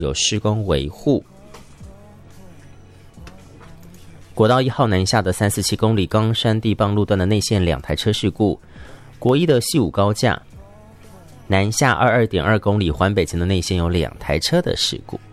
有施工维护。国道1号南下的347公里冈山地磅路段的内线2台车事故，国一的西武高架南下22.2公里环北前的内线有2台车的事故。